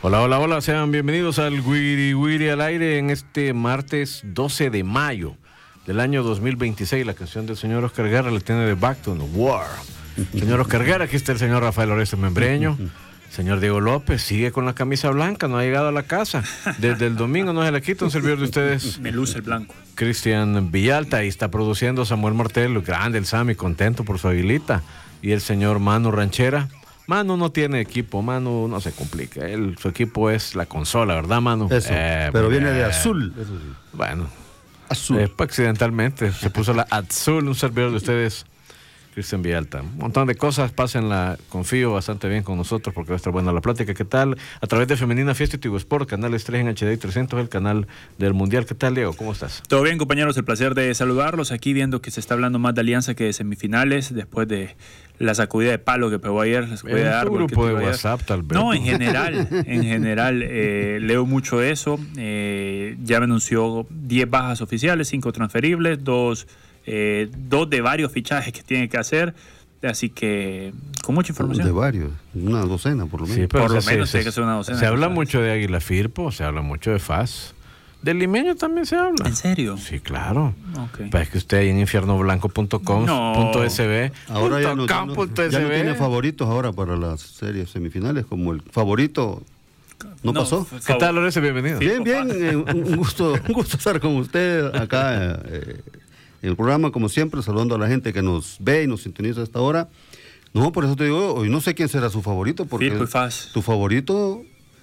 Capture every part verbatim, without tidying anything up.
Hola, hola, hola, sean bienvenidos al Wiri Wiri al aire en este martes doce de mayo del año dos mil veintiséis. La canción del señor Oscar Guerra le tiene de Back to the War. Señor Oscar Guerra, aquí está el señor Rafael Oreste Membreño. Señor Diego López sigue con la camisa blanca, no ha llegado a la casa. Desde el domingo no se le quita un servidor de ustedes. Me luce el blanco. Cristian Villalta, y está produciendo Samuel Martel, grande el Sammy, contento por su aguilita. Y el señor Manu Ranchera. Manu no tiene equipo, Manu no se complica. Él, su equipo es la consola, ¿verdad, Manu? Eso, eh, pero pues, viene de eh, azul. Eso sí. Bueno, Azul. eh, pues, accidentalmente se puso la azul, un servidor de ustedes, Cristian Villalta. Un montón de cosas, pásenla, confío bastante bien con nosotros porque va a estar buena la plática. ¿Qué tal? A través de Femenina Fiesta y Tigo Sport, canales tres en H D y trescientos, el canal del Mundial. ¿Qué tal, Diego? ¿Cómo estás? Todo bien, compañeros, el placer de saludarlos. Aquí viendo que se está hablando más de Alianza que de semifinales, después de la sacudida de palo que pegó ayer. La sacudida de En tu árbol grupo que de tuvo WhatsApp, ayer. tal vez. No, en general, en general, eh, leo mucho eso. Eh, ya me anunció diez bajas oficiales, cinco transferibles, dos, eh, dos de varios fichajes que tiene que hacer. Así que, con mucha información. De varios, una docena por lo menos. Sí, pero Por lo se, menos se, tiene que ser una docena se de habla fichajes. mucho de Águila Firpo, se habla mucho de F A S. Del limeño también se habla. ¿En serio? Sí, claro. Ok. Pues es que usted ahí en infierno blanco punto com punto s b Ahora ya no, ya com no- punto s ya no b. tiene favoritos ahora para las series semifinales, como el favorito no, No, pasó. fue- ¿Qué tal, Lorenzo? Bienvenido. Sí. Bien, bien, eh, un un gusto, un gusto estar con usted acá eh, en el programa, como siempre, saludando a la gente que nos ve y nos sintoniza a esta hora. No, por eso te digo, hoy no sé quién será su favorito, porque Firpo y F A S. tu favorito...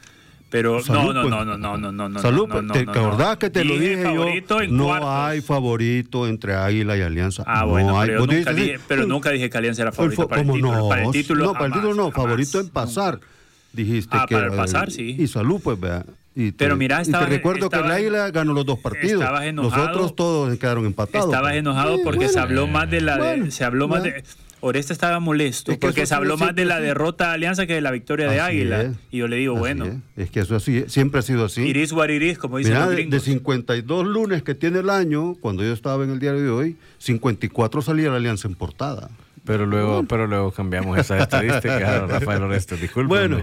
Pero Salud, no, no, pues. no, no, no, no, no, no. Salud, no, pues, no, te no, acordás no. que te lo dije favorito yo, en no cuartos. hay favorito entre Águila y Alianza. Ah, no bueno, hay. pero, yo Vos nunca dijiste, dije, pero "Mm, nunca dije que Alianza era el favorito fo- para el ¿cómo título. no? Para el título no, para el jamás, título no, jamás, favorito en nunca. pasar. Dijiste Ah, que para el eh, pasar, sí. Y salud, pues, vea. Y te, Pero mira, y estaba- te recuerdo estaba- que el Águila ganó los dos partidos. estabas enojado. Los otros todos quedaron empatados. Estabas pues. enojado Sí, porque bueno. se habló más de la de, Bueno, se habló más ya. de Oreste estaba molesto Es que porque eso se ha habló sido más de la siempre así. derrota de Alianza que de la victoria de Así Águila. es. Y yo le digo, Así bueno, es. Es que eso así, siempre ha sido así. iris what iris, como dicen Mira, los de, de gringos. cincuenta y dos lunes que tiene el año, cuando yo estaba en el diario de hoy, cincuenta y cuatro salía la Alianza en portada. Pero luego, pero luego cambiamos esas estadísticas, Rafael Oreste, disculpe. Bueno,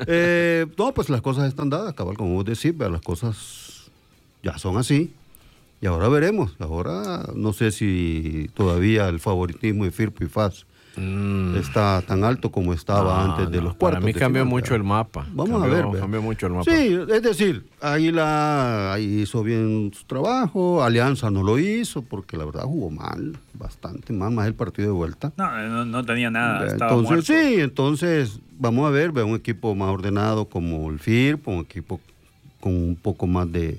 eh, no, pues las cosas están dadas, cabal, como vos decís, vea, las cosas ya son así. Y ahora veremos. Ahora no sé si todavía el favoritismo de Firpo y F A S Mm. está tan alto como estaba No, antes de no, los cuartos. Para mí de cambió final, mucho vea. el mapa. Vamos cambió, a ver. vea. Cambió mucho el mapa. Sí, es decir, Águila ahí hizo bien su trabajo, Alianza no lo hizo porque la verdad jugó mal, bastante mal, más el partido de vuelta. No, no, no tenía nada, estaba Entonces, muerto. sí, entonces vamos a ver, ve un equipo más ordenado como el Firpo, un equipo con un poco más de,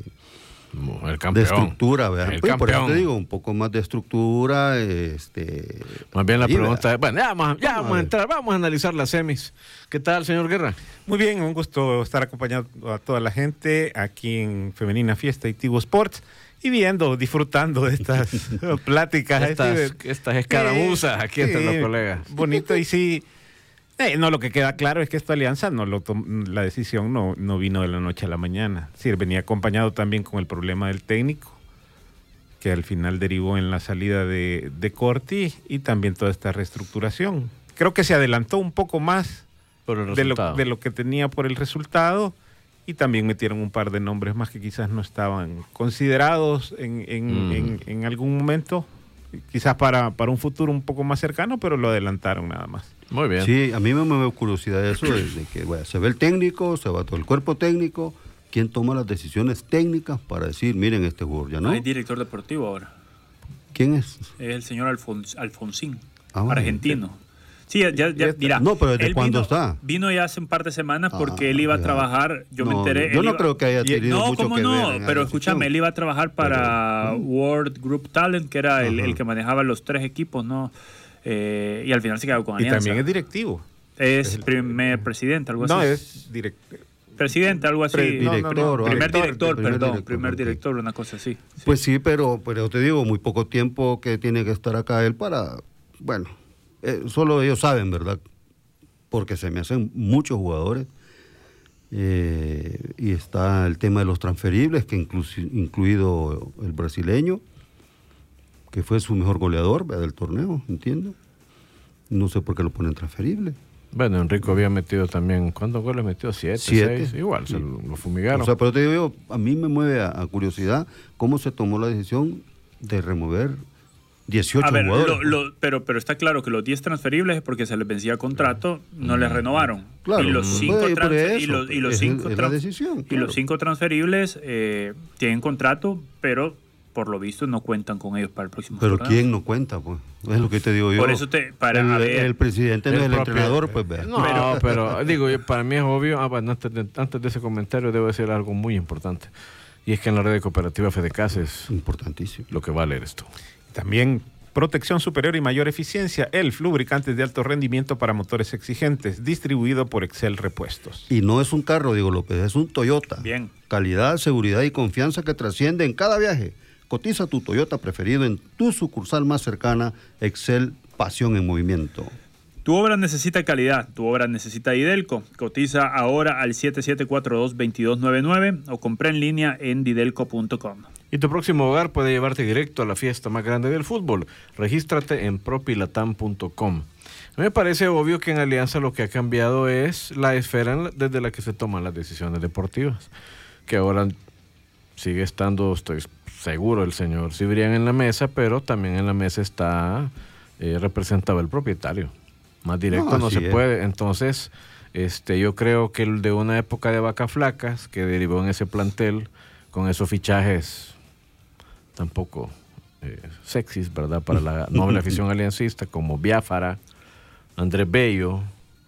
El de campeón. estructura, ¿verdad? El Pues, por eso campeón. te digo, un poco más de estructura, este... Más bien la ahí, pregunta ¿verdad? es, bueno, ya vamos, ya Vamos a vamos a ver. entrar, vamos a analizar las semis. ¿Qué tal, señor Guerra? Muy bien, un gusto estar acompañando a toda la gente aquí en Femenina Fiesta y Tigo Sports y viendo, disfrutando de estas pláticas. Estas, así de- estas escaramuzas aquí entre sí, los colegas. Bonito y sí. eh, no, lo que queda claro es que esta alianza, no lo tom- la decisión no, no vino de la noche a la mañana. Sí, venía acompañado también con el problema del técnico, que al final derivó en la salida de, de Corti y también toda esta reestructuración. Creo que se adelantó un poco más Por el de lo, resultado. de lo que tenía por el resultado y también metieron un par de nombres más que quizás no estaban considerados en, en, Mm. en, en algún momento, quizás para, para un futuro un poco más cercano, pero lo adelantaron nada más. Muy bien. Sí, a mí me, me da curiosidad eso, de, de que bueno, se ve el técnico, se va todo el cuerpo técnico, ¿quién toma las decisiones técnicas para decir, miren este jugador ya no? Hay director deportivo ahora. ¿Quién es? Es el señor Alfons, Alfonsín, Ah, bueno. argentino. Sí, ya, ya, ya, mira. No, pero ¿desde él cuándo vino- está? Vino ya hace un par de semanas porque Ah, él iba a ya. trabajar, yo me No, enteré. Yo él no iba- creo que haya y- tenido no, mucho cómo que no, ver en la pero decisión. escúchame, él iba a trabajar para Pero, ¿no? World Group Talent, que era el, Ajá. el que manejaba los tres equipos, ¿no? Eh, y al final se quedó con Y Alianza. también es directivo. Es es el- primer presidente, algo así. No, es director. Presidente, algo así. Pre- no, no, director, no, o primer algo. director, Primer perdón, director, primer ok. director, una cosa así. Sí. Pues sí, pero, pero te digo, muy poco tiempo que tiene que estar acá él para, bueno, eh, solo ellos saben, ¿verdad? Porque se me hacen muchos jugadores. Eh, y está el tema de los transferibles, que inclusi- incluido el brasileño, que fue su mejor goleador, ¿verdad?, del torneo, ¿entiendes? No sé por qué lo ponen transferible. Bueno, Enrico había metido también, ¿cuántos goles metió? Siete, Siete. seis, igual, Sí. se lo, lo fumigaron. O sea, pero te digo yo, a mí me mueve a, a curiosidad cómo se tomó la decisión de remover dieciocho A ver, jugadores. lo- lo- pero, pero está claro que los diez transferibles es porque se les vencía contrato, no les renovaron. Claro, y los no cinco, puede ir por transfer- y eso, los, y los es- cinco es la tran- decisión, y claro. los cinco transferibles eh, tienen contrato, pero por lo visto no cuentan con ellos para el próximo Pero torneo. ¿quién no cuenta? Pues es lo que te digo yo. Por eso te- para- el, a ver, el presidente no el es el propio- entrenador, pues vea. No, pero, pero digo, yo, para mí es obvio. Ah, bueno, antes de, antes de ese comentario debo decir algo muy importante. Y es que en la red de cooperativa Fedecas es Importantísimo. lo que va a leer esto. También protección superior y mayor eficiencia, E L F, lubricantes de alto rendimiento para motores exigentes, distribuido por Excel Repuestos. Y no es un carro, digo López, es un Toyota. Bien. Calidad, seguridad y confianza que trasciende en cada viaje. Cotiza tu Toyota preferido en tu sucursal más cercana, Excel, pasión en movimiento. Tu obra necesita calidad, tu obra necesita Didelco. Cotiza ahora al siete siete cuatro dos, dos dos nueve nueve o compra en línea en didelco punto com. Y tu próximo hogar puede llevarte directo a la fiesta más grande del fútbol. Regístrate en propilatam punto com. A mí me parece obvio que en Alianza lo que ha cambiado es la esfera en la- desde la que se toman las decisiones deportivas. Que ahora sigue estando, estoy seguro, el señor Cibrián en la mesa, pero también en la mesa está eh, representado el propietario. Más directo No, no, así se es. puede. Entonces, este, yo creo que el de una época de vacas flacas que derivó en ese plantel con esos fichajes tampoco eh, sexys, ¿verdad? Para la noble afición aliancista, como Biafara, Andrés Bello,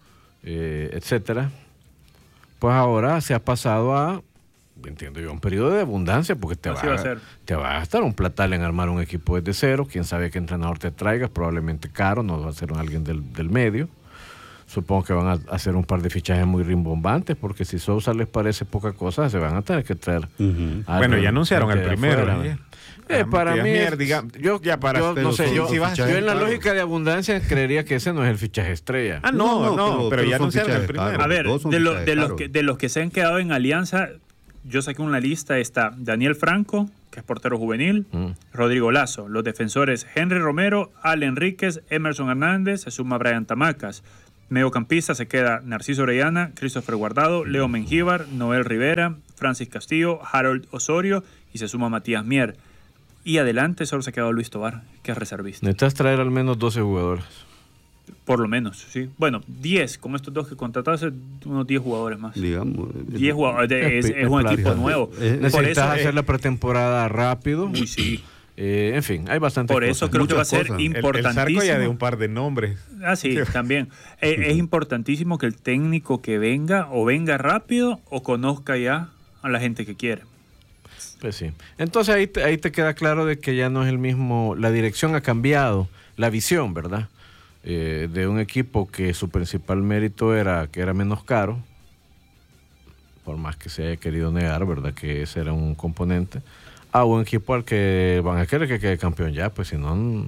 eh, etcétera. Pues ahora se ha pasado a, entiendo yo, un periodo de abundancia, porque te va, Así va a ser. te va a gastar un platal en armar un equipo desde cero. Quién sabe qué entrenador te traigas, probablemente caro, no va a ser alguien del, del medio. Supongo que van a hacer un par de fichajes muy rimbombantes, porque si Sousa les parece poca cosa, se van a tener que traer. Ujú. a Bueno, alguien ya anunciaron el de primero. afuera, ayer. Eh, Ah, para Matías mí, Mier, es- diga- yo, ya para- yo pero no sé, son yo, fichajes yo en la caros. lógica de abundancia creería que ese no es el fichaje estrella. Ah, no, no, No, no, pero, pero- pero ya son anunciaron el fichajes primero. caros. A ver, Todos son de, lo- fichajes de los caros. que, de los que se han quedado en Alianza, yo saqué una lista, está Daniel Franco, que es portero juvenil, Mm. Rodrigo Lazo, los defensores Henry Romero, Al Enríquez, Emerson Hernández, se suma Brian Tamacas. Mediocampista se queda Narciso Orellana, Christopher Guardado, Leo Mengíbar, Noel Rivera, Francis Castillo, Harold Osorio y se suma Matías Mier. Y adelante solo se ha quedado Luis Tobar, que es reservista. Necesitas traer al menos doce jugadores. Por lo menos, sí. Bueno, diez, con estos dos que contrataste, unos diez jugadores más. Digamos. diez jugadores, de- es, Es es un plata. equipo nuevo. Eh, Por Necesitas eso, hacer eh, la pretemporada rápido. uy, sí. Eh, en fin, hay bastantes Por eso cosas. creo que va a muchas ser cosas. El, el importantísimo. Zarco ya de un par de nombres. Ah, sí, también. Eh, es importantísimo que el técnico que venga o venga rápido o conozca ya a la gente que quiere. Pues sí. Entonces ahí te, ahí te queda claro de que ya no es el mismo, la dirección ha cambiado, la visión, ¿verdad? Eh, de un equipo que su principal mérito era que era menos caro, por más que se haya querido negar, ¿verdad? Que ese era un componente, a un equipo al que van a querer que quede campeón ya, pues si no, n-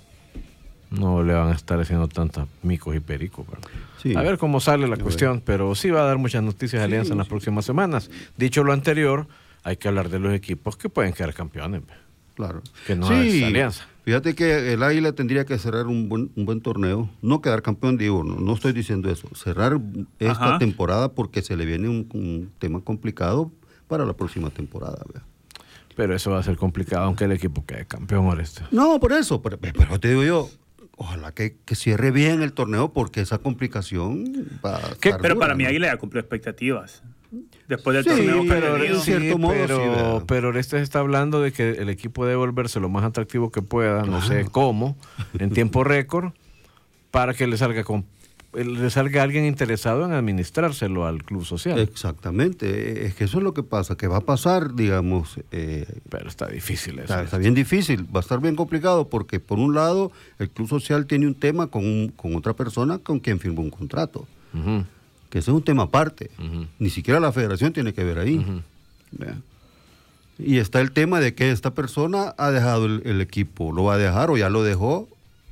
no le van a estar haciendo tantas micos y pericos, ¿verdad? Sí. A ver cómo sale la A cuestión, pero sí va a dar muchas noticias de Alianza en las próximas semanas. Dicho lo anterior, hay que hablar de los equipos que pueden quedar campeones, ¿ve? Claro. Que no es Alianza. Fíjate que el Águila tendría que cerrar un buen, un buen torneo. No quedar campeón, digo, no, no estoy diciendo eso. Cerrar esta Ajá. temporada porque se le viene un, un tema complicado para la próxima temporada. ¿Ve? Pero eso va a ser complicado, aunque el equipo quede campeón ahora este. No, por eso. Pero, pero te digo yo, ojalá que, que cierre bien el torneo porque esa complicación va a ¿Qué? estar Pero dura, para mí ¿no? ahí le ha cumplido expectativas. Después del Sí, torneo que pero ha tenido. en cierto modo, pero, sí, ¿verdad? pero Orestes está hablando de que el equipo debe volverse lo más atractivo que pueda, no sé cómo, en tiempo récord, para que le salga con, le salga alguien interesado en administrárselo al club social. Exactamente. Es que eso es lo que pasa, que va a pasar, digamos, eh, Pero está difícil eso. está, está bien difícil, va a estar bien complicado porque por un lado el club social tiene un tema con, un- con otra persona con quien firmó un contrato, Ujú, que ese es un tema aparte. ujú. Ni siquiera la federación tiene que ver ahí. Ujú. Vea. Y está el tema de que esta persona ha dejado el, el equipo, lo va a dejar o ya lo dejó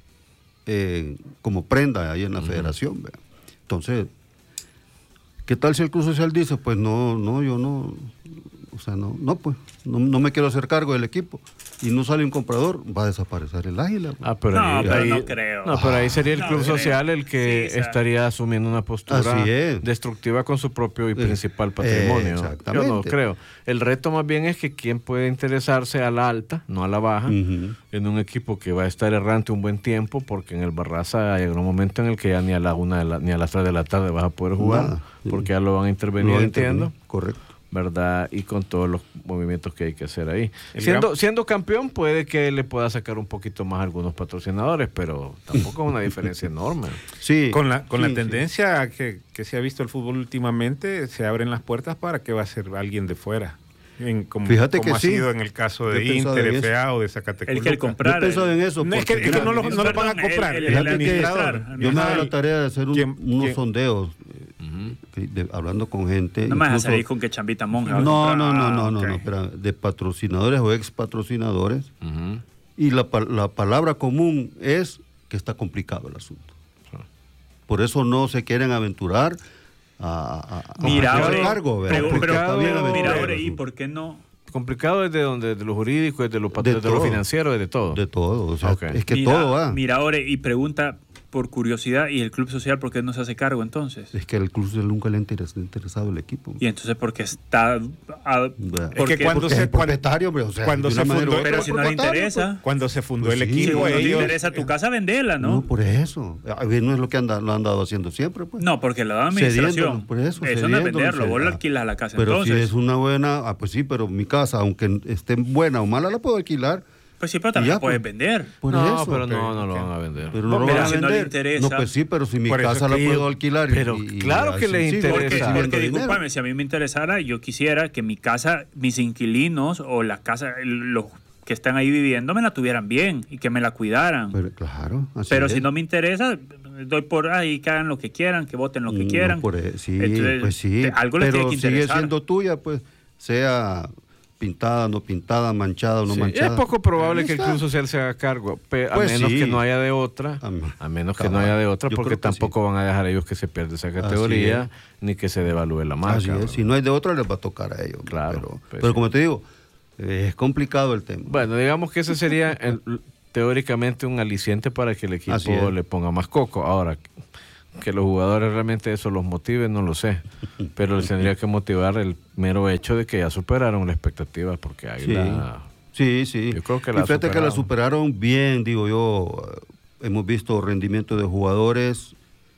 eh, como prenda ahí en la federación. Vea. Entonces, ¿qué tal si el Club Social dice, pues no, no, yo no, O sea, no, no pues, no, no me quiero hacer cargo del equipo. Y no sale un comprador, va a desaparecer el Águila. Ah, pero No, ahí, pero ahí- no creo. No, pero ahí sería el No club creo. social el que Sí, o sea. estaría asumiendo una postura Así es. destructiva con su propio y Eh, principal patrimonio. eh, Yo exactamente. no creo. El reto más bien es que quién puede interesarse a la alta, no a la baja, Ujú. en un equipo que va a estar errante un buen tiempo, porque en el Barraza hay un momento en el que ya ni a la una de la- ni a las tres de la tarde vas a poder jugar, Nada, sí. porque ya lo van a intervenir, Lo va a entiendo. intervenir, correcto. ¿Verdad? Y con todos los movimientos que hay que hacer ahí. El Siendo, gran- siendo campeón, puede que le pueda sacar un poquito más a algunos patrocinadores, pero tampoco es una diferencia enorme. Sí, Con la, con sí, la sí. tendencia que, que se ha visto el fútbol últimamente, se abren las puertas para que va a ser alguien de fuera. En, como, Fíjate como que ha sí. sido en el caso Yo de he pensado Inter, en eso. F A o de Zacatecoluca. El que el comprar. Yo he pensado en eso. No, es que, porque es que no, mira, lo, no lo van a Perdón, comprar. el- El, el administrador. administrar. yo me Ajá. hago la tarea de hacer un- ¿Quién- unos quién? sondeos, eh, que- de- hablando con gente. No me vas a incluso- salir con que Chambita Monja. va a No, comprar. no, no, Ah, no, no, ok. no, espera, de patrocinadores o ex patrocinadores. Ujú. Y la, pa- la palabra común es que está complicado el asunto. Por eso no se quieren aventurar a, a, a Mira, hacer ahora, cargo. ¿verdad? pero, Porque pero- está bien pero mira, aventurado ahora, el ¿y asunto. por qué no? Complicado desde donde, de lo jurídico, desde lo, pat- De desde lo todo. financiero, desde todo. De todo, o sea, Ok. es que mira, todo va. Mira, ahora, y pregunta por curiosidad, ¿y el club social por qué no se hace cargo entonces? Es que al club nunca le ha interes- interesado el equipo. Y entonces, ¿por qué está...? a- Bueno. Es porque- que cuando Porque se es el propietario, hombre, o sea, cuando de se una manera fundó- u otra pero es si no le propietario, interesa, Cuando se fundó Pues el sí, si equipo, no te ellos... interesa tu casa, vendela, pues. No, ¿no? por eso. A ver, no es lo que anda, lo han dado haciendo siempre, pues. No, porque la da administración. Cediéndolo, por eso, no es cediéndolo, venderlo, vos se- lo alquilas a la casa. Pero entonces, si es una buena, ah, pues sí, pero mi casa, aunque esté buena o mala, la puedo alquilar. pues sí, pero y también ya, la puedes pues. vender. Por no, eso. pero no, pero- no lo van a vender. Pero no, No, lo pero van a si no le vender. interesa. No, pues sí, pero si mi Por eso casa es la que puedo yo- alquilar. y- pero y- claro y que así les sigo interesa. Porque, recibiendo porque dinero. discúlpame, si a mí me interesara, yo quisiera que mi casa, mis inquilinos o la casa, el- los que están ahí viviendo, me la tuvieran bien y que me la cuidaran. Pero, Pero, claro, así es. si no me interesa, doy por ahí, que hagan lo que quieran, que voten lo que No, quieran. por e- sí, Entonces, pues sí. te- algo les pero tiene que sigue interesar. siendo tuya, pues, sea pintada, no pintada, manchada o no Sí, manchada. es poco probable Ahí que el está. Club Social se haga cargo, pe- a Pues menos sí. que no haya de otra, A mí- a menos que cabal. no haya de otra, Yo porque creo que tampoco sí. van a dejar ellos que se pierda esa Así categoría, es. ni que se devalúe la marca. Así es. ¿verdad? Si no hay de otra, les va a tocar a ellos. Claro, Pero, pues pero sí. como te digo, eh, es complicado el tema. Bueno, digamos que ese sería el- teóricamente un aliciente para que el Así equipo es. le ponga más coco. Ahora, que los jugadores realmente eso los motive, no lo sé. Pero les tendría que motivar el mero hecho de que ya superaron la expectativa, porque hay Sí. la... Sí, sí. Yo creo que y la fíjate que la superaron. superaron bien, digo yo. eh, Hemos visto rendimiento de jugadores.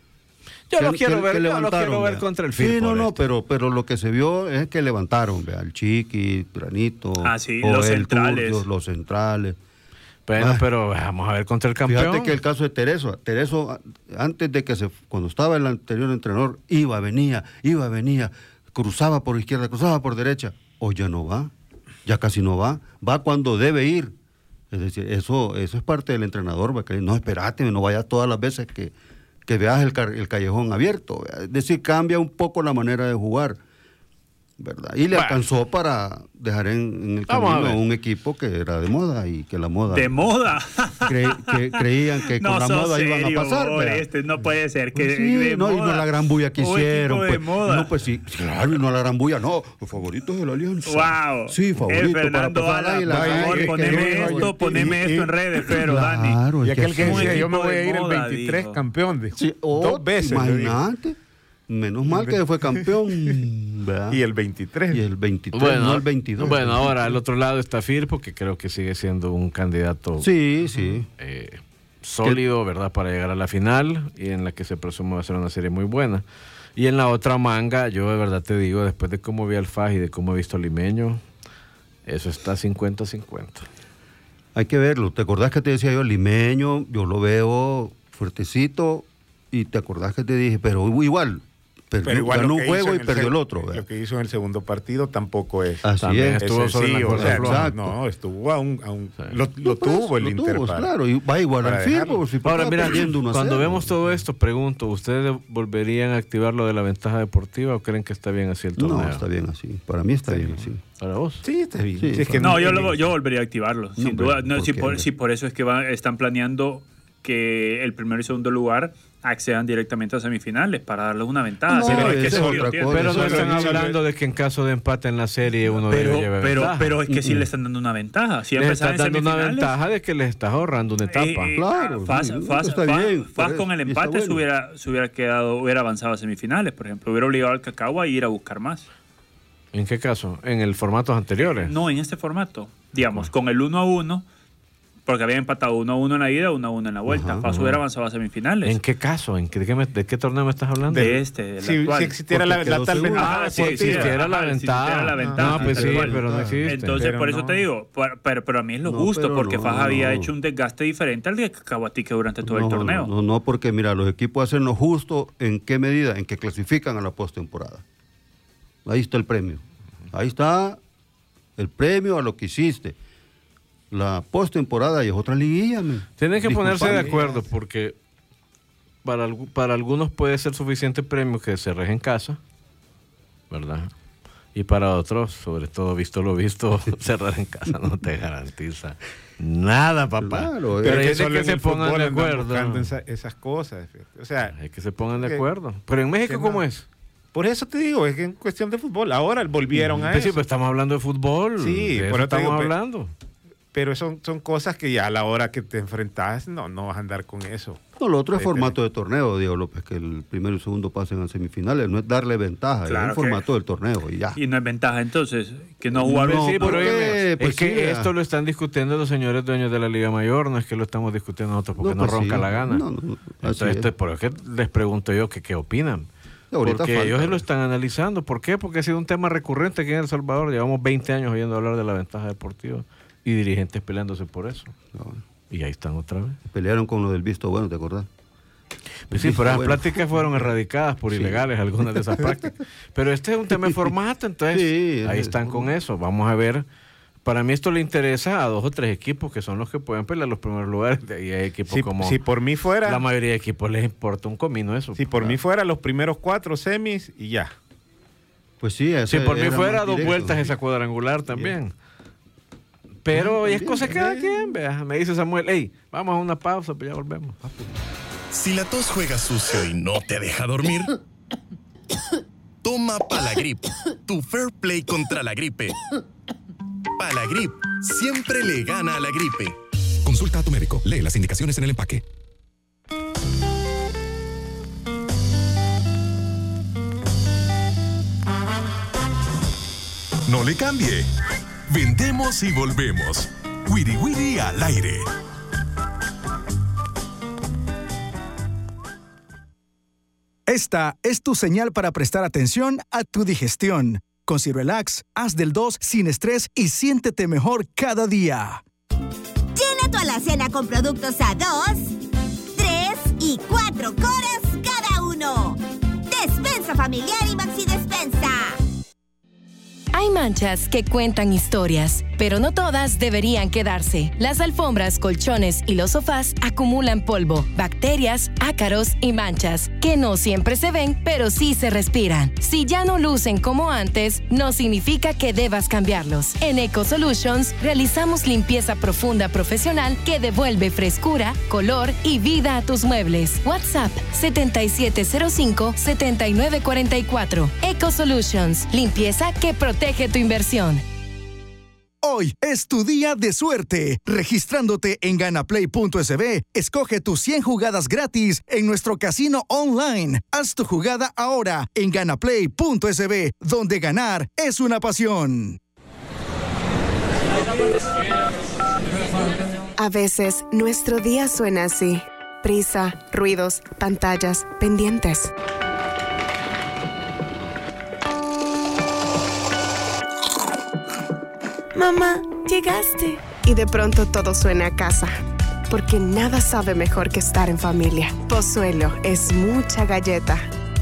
Yo que- lo quiero que- ver, que yo lo levantaron, quiero ver vea. contra el Sí, Firpo. no, no, este. pero, pero lo que se vio es que levantaron, vea, el Chiqui, Granito, Ah, sí, Joel los centrales. Turcios, los centrales. Bueno, Ah. pero vamos a ver contra el campeón. Fíjate que el caso de Tereso, Tereso a- antes de que se, cuando estaba el anterior entrenador, iba, venía, iba, venía, cruzaba por izquierda, cruzaba por derecha. Hoy ya no va, ya casi no va, va cuando debe ir. Es decir, eso, eso es parte del entrenador, va, que no, espérate, no vayas todas las veces que, que veas el, car- el callejón abierto. Es decir, cambia un poco la manera de jugar, ¿verdad? Y le Bueno. alcanzó para dejar en, en el Vamos a camino a ver. un equipo que era de moda y que la moda... De moda. Cre- que creían que con la sos moda iban a serio, pasar. Bor, vea. este no puede ser que Pues sí, de no, y moda. no la gran bulla que Un hicieron. equipo de Pues, moda. no, pues sí, claro, y no la gran bulla, no, los favoritos de la Alianza. Wow. Sí, Eh, favorito Fernando para pasar Ala, ahí la- por favor, Ay, es que poneme no, esto, oye, poneme y- esto y- en redes, pero Dani. Claro, Y es que aquel que un decía, yo me equipo voy a de ir el moda, veintitrés dijo. campeón. dijo. sí, oh, Dos veces. le dijo. Imagínate. Menos mal que fue campeón. ¿verdad? Y el veintitrés. Y el veintitrés, Bueno, no el veintidós. bueno, ahora al otro lado está Firpo, que creo que sigue siendo un candidato Sí, sí. eh, sólido, ¿verdad? Para llegar a la final y en la que se presume va a ser una serie muy buena. Y en la otra manga, yo de verdad te digo, después de cómo vi al F A J y de cómo he visto al Limeño, eso está cincuenta cincuenta. Hay que verlo. ¿Te acordás que te decía yo, Limeño, yo lo veo fuertecito, y te acordás que te dije, pero igual, perdió, Pero igual ganó lo un que juego hizo y en perdió seg- el otro. ¿verdad? Lo que hizo en el segundo partido tampoco es. Así También es. estuvo es sobre la sencillo, cuerda o sea, floja. exacto. No, estuvo a un... A un Sí. Lo, lo No, pues, tuvo el lo Inter. tuvo, para- claro, y va igual para al Firpo. dejarlo. Si Ahora, estaba mira, perdiendo uno a cuando cero. vemos todo esto, pregunto, ¿ustedes volverían a activar lo de la ventaja deportiva o creen que está bien así el torneo? No, está bien así. Para mí está bien así. ¿Para vos? Sí, está bien. Sí, Sí, es que No, yo, en- lo- yo volvería a activarlo, sin hombre, duda. No, ¿por si, qué, por, hombre? si por eso es que van- están planeando que el primero y segundo lugar accedan directamente a semifinales para darles una ventaja. No, pero es que esa eso es otra tiene. cosa. Pero no Eso están es- hablando de que en caso de empate en la serie uno de Pero, ellos lleve pero, ventaja. pero es que sí le están dando una ventaja. Si Les empezaran estás en dando una semifinales, ventaja de que les estás ahorrando una etapa. Eh, eh, Claro, Faz, sí, Faz- está Faz- bien, Faz por con el eso, y está empate se, bueno. hubiera, se hubiera quedado, hubiera avanzado a semifinales, por ejemplo. Hubiera obligado al Cacao a ir a buscar más. ¿En qué caso? ¿En el formatos anteriores? No, en este formato. Digamos, con el uno a uno, porque había empatado uno a uno en la ida, uno a uno en la vuelta. Ajá, Faz hubiera avanzado a semifinales. ¿En qué caso? ¿En qué, de, qué me- de qué torneo me estás hablando? De este, del Si, actual. si existiera la, Porque la quedó tal segundo. ventaja Ah, sí, deportiva. sí, existiera la ajá, si ventaja. existiera la ventaja, No, pues sí, tal cual. pero no existe. Entonces, Pero por eso no. te digo, por- pero, pero a mí es lo No, justo, pero porque no, Faz había no. hecho un desgaste diferente al de Cacahuatique durante todo no, el torneo. No, no, porque mira, los equipos hacen lo justo en qué medida, en que clasifican a la postemporada. Ahí está el premio. Ahí está el premio a lo que hiciste. La postemporada y es otra liguilla. men. Tienen que ponerse de Disculpame. acuerdo porque para, algu- para algunos puede ser suficiente premio que se reje en casa, ¿verdad? Y para otros, sobre todo visto lo visto, cerrar en casa no te garantiza nada, papá. Claro, pero es hay que solo que en se el pongan fútbol de andan acuerdo. buscando esa- esas cosas. fíjate. O sea, Hay que se pongan de que- acuerdo. Pero en México, que ¿cómo no. es? por eso te digo, es que en cuestión de fútbol. Ahora volvieron a Pues sí, eso. pues estamos hablando de fútbol. Sí, de por eso eso te digo, estamos pe- hablando. Pero son, son cosas que ya a la hora que te enfrentas, no, no vas a andar con eso. No, lo otro es Ahí formato de torneo, Diego López, que el primero y segundo pasen a semifinales. No es darle ventaja, Claro es el que- formato del torneo y ya. Y no es ventaja entonces que no jugaron. No, sí, pero ¿por qué? óyeme, Pues es que sí, vea. esto lo están discutiendo los señores dueños de la Liga Mayor, no es que lo estamos discutiendo nosotros porque No, nos pues ronca sí. la gana. No, no, no, así Entonces, esto es. es por eso que les pregunto yo que qué opinan. Ahorita Porque falta, ellos se lo ¿verdad? están analizando. ¿Por qué? Porque ha sido un tema recurrente aquí en El Salvador. Llevamos veinte años oyendo hablar de la ventaja deportiva y dirigentes peleándose por eso. No, Y ahí están otra vez. pelearon con lo del visto bueno, ¿te acordás? Pues sí, Visto pero las bueno. prácticas fueron erradicadas por Sí. ilegales, algunas de esas prácticas. Pero este es un tema de formato, entonces Sí, ahí es- están con eso. Vamos a ver. Para mí esto le interesa a dos o tres equipos que son los que pueden pelear los primeros lugares. Y hay equipos Si, como si por mí fuera, la mayoría de equipos les importa un comino eso. si por mí fuera los primeros cuatro semis y ya. Pues sí, Si ese por mí era fuera más dos directo. vueltas esa cuadrangular también. Pero Sí, es cosa que cada también. quien, vea. Me dice Samuel, hey, vamos a una pausa, pues ya volvemos. Si la tos juega sucio y no te deja dormir, toma Palagrip, tu fair play contra la gripe. Palagrip siempre le gana a la gripe. Consulta a tu médico. Lee las indicaciones en el empaque. No le cambie. Vendemos y volvemos. Wiri Wiri al aire. Esta es tu señal para prestar atención a tu digestión. Con Cirelax, haz del dos sin estrés y siéntete mejor cada día. Llena tu alacena con productos a dos, tres y cuatro coras cada uno. Despensa familiar y Maxi Despensa. Hay manchas que cuentan historias, pero no todas deberían quedarse. Las alfombras, colchones y los sofás acumulan polvo, bacterias, ácaros y manchas, que no siempre se ven, pero sí se respiran. Si ya no lucen como antes, no significa que debas cambiarlos. En Eco Solutions realizamos limpieza profunda profesional que devuelve frescura, color y vida a tus muebles. WhatsApp setenta y siete cero cinco, setenta y nueve cuarenta y cuatro. Eco Solutions, limpieza que protege tu inversión. Hoy es tu día de suerte. Registrándote en ganaplay punto s b, escoge tus cien jugadas gratis en nuestro casino online. Haz tu jugada ahora en ganaplay punto s b, donde ganar es una pasión. A veces, nuestro día suena así. Prisa, ruidos, pantallas, pendientes. Mamá, llegaste. Y de pronto todo suena a casa. Porque nada sabe mejor que estar en familia. Pozuelo es mucha galleta.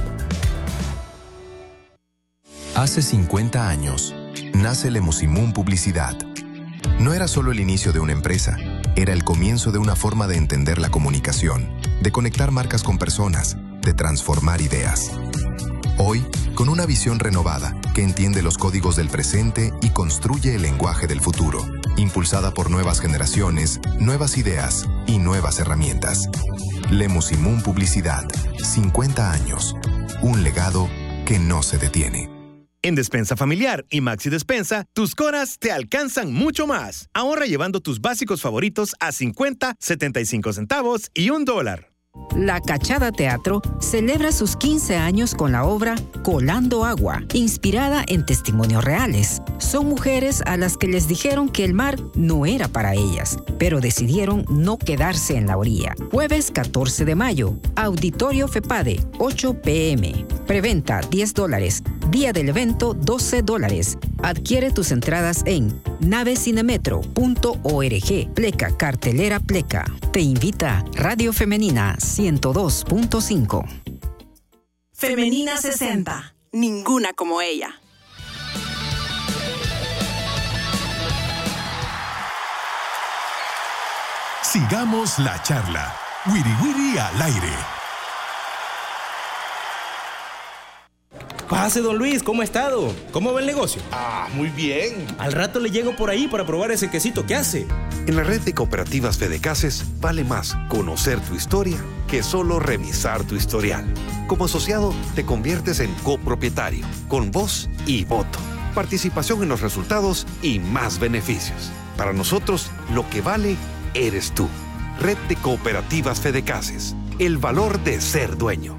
Hace cincuenta años, nace Lemusimún Publicidad. No era solo el inicio de una empresa, era el comienzo de una forma de entender la comunicación, de conectar marcas con personas, de transformar ideas. Hoy Hoy, con una visión renovada que entiende los códigos del presente y construye el lenguaje del futuro, impulsada por nuevas generaciones, nuevas ideas y nuevas herramientas. Lemusimún Publicidad, cincuenta años. Un legado que no se detiene. En Despensa Familiar y Maxi Despensa, tus coras te alcanzan mucho más. Ahorra llevando tus básicos favoritos a cincuenta, setenta y cinco centavos y un dólar. La Cachada Teatro celebra sus quince años con la obra Colando Agua, inspirada en testimonios reales. Son mujeres a las que les dijeron que el mar no era para ellas, pero decidieron no quedarse en la orilla. Jueves catorce de mayo, Auditorio FEPADE, ocho pe eme. Preventa diez dólares, día del evento doce dólares. Adquiere tus entradas en navecinemetro punto org. Pleca, cartelera Pleca. Te invita Radio Femenina ciento dos punto cinco. Femenina sesenta. Ninguna como ella. Sigamos la charla. Wiri Wiri al aire. Pase, don Luis, ¿cómo ha estado? ¿Cómo va el negocio? Ah, muy bien. Al rato le llego por ahí para probar ese quesito que hace. En la red de cooperativas Fedecases vale más conocer tu historia que solo revisar tu historial. Como asociado, te conviertes en copropietario, con voz y voto, participación en los resultados y más beneficios. Para nosotros, lo que vale eres tú. Red de Cooperativas Fedecases. El valor de ser dueño.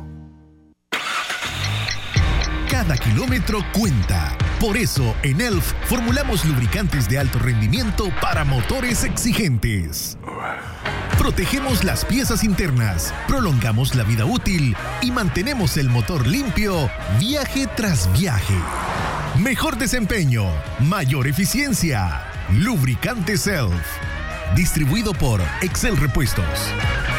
Cada kilómetro cuenta. Por eso, en E L F formulamos lubricantes de alto rendimiento para motores exigentes. Protegemos las piezas internas, prolongamos la vida útil y mantenemos el motor limpio viaje tras viaje. Mejor desempeño, mayor eficiencia. Lubricantes E L F. Distribuido por Excel Repuestos.